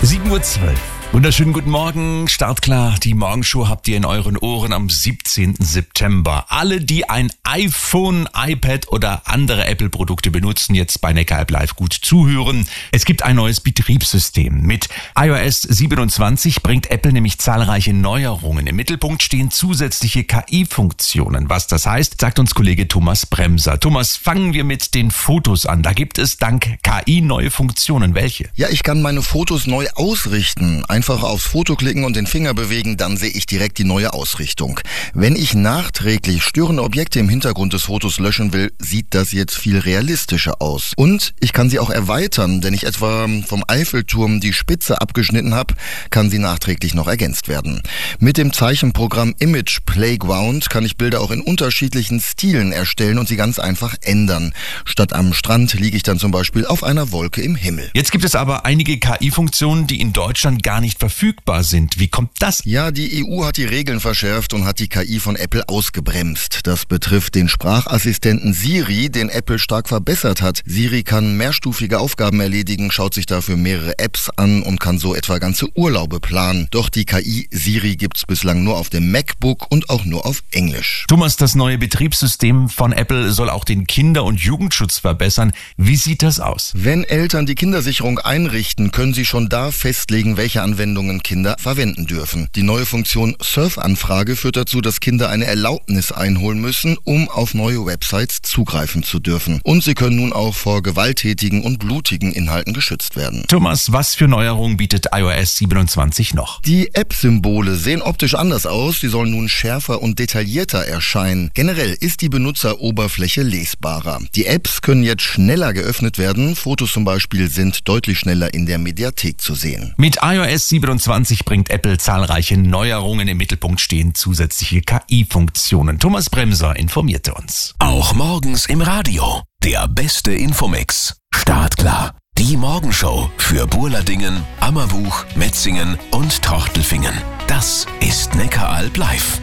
7:12 Uhr. Wunderschönen guten Morgen, startklar. Die Morgenshow habt ihr in euren Ohren am 17. September. Alle, die ein iPhone, iPad oder andere Apple-Produkte benutzen, jetzt bei Neckar Live gut zuhören. Es gibt ein neues Betriebssystem. Mit iOS 27 bringt Apple nämlich zahlreiche Neuerungen. Im Mittelpunkt stehen zusätzliche KI-Funktionen. Was das heißt, sagt uns Kollege Thomas Bremser. Thomas, fangen wir mit den Fotos an. Da gibt es dank KI neue Funktionen. Welche? Ja, ich kann meine Fotos neu ausrichten. Einfach aufs Foto klicken und den Finger bewegen, dann sehe ich direkt die neue Ausrichtung. Wenn ich nachträglich störende Objekte im Hintergrund des Fotos löschen will, sieht das jetzt viel realistischer aus. Und ich kann sie auch erweitern, wenn ich etwa vom Eiffelturm die Spitze abgeschnitten habe, kann sie nachträglich noch ergänzt werden. Mit dem Zeichenprogramm Image Playground kann ich Bilder auch in unterschiedlichen Stilen erstellen und sie ganz einfach ändern. Statt am Strand liege ich dann zum Beispiel auf einer Wolke im Himmel. Jetzt gibt es aber einige KI-Funktionen, die in Deutschland gar nicht verfügbar sind. Wie kommt das? Ja, die EU hat die Regeln verschärft und hat die KI von Apple ausgebremst. Das betrifft den Sprachassistenten Siri, den Apple stark verbessert hat. Siri kann mehrstufige Aufgaben erledigen, schaut sich dafür mehrere Apps an und kann so etwa ganze Urlaube planen. Doch die KI Siri gibt's bislang nur auf dem MacBook und auch nur auf Englisch. Thomas, das neue Betriebssystem von Apple soll auch den Kinder- und Jugendschutz verbessern. Wie sieht das aus? Wenn Eltern die Kindersicherung einrichten, können sie schon da festlegen, welche Anwendungen Kinder verwenden dürfen. Die neue Funktion Surfanfrage führt dazu, dass Kinder eine Erlaubnis einholen müssen, um auf neue Websites zugreifen zu dürfen. Und sie können nun auch vor gewalttätigen und blutigen Inhalten geschützt werden. Thomas, was für Neuerungen bietet iOS 27 noch? Die App-Symbole sehen optisch anders aus. Sie sollen nun schärfer und detaillierter erscheinen. Generell ist die Benutzeroberfläche lesbarer. Die Apps können jetzt schneller geöffnet werden. Fotos zum Beispiel sind deutlich schneller in der Mediathek zu sehen. Mit iOS 27 bringt Apple zahlreiche Neuerungen. Im Mittelpunkt stehen zusätzliche KI-Funktionen. Thomas Bremser informierte uns. Auch morgens im Radio. Der beste Infomix. Startklar. Die Morgenshow für Burladingen, Ammerbuch, Metzingen und Tortelfingen. Das ist Neckar Live.